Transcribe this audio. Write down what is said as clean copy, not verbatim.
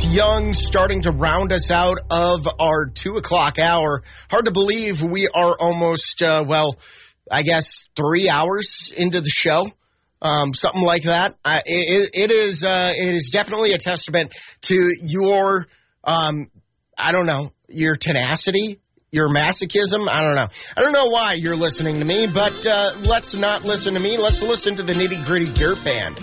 Young starting to round us out of our 2 o'clock hour. Hard to believe we are almost, 3 hours into the show. Something like that. It is definitely a testament to your, your tenacity, your masochism. I don't know why you're listening to me, but let's not listen to me. Let's listen to the Nitty Gritty Dirt Band.